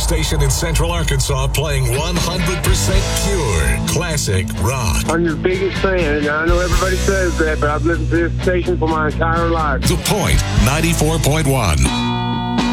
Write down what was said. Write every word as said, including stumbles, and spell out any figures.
station in Central Arkansas playing one hundred percent pure classic rock. I'm your biggest fan, and I know everybody says that, but I've listened to this station for my entire life. The Point ninety-four point one.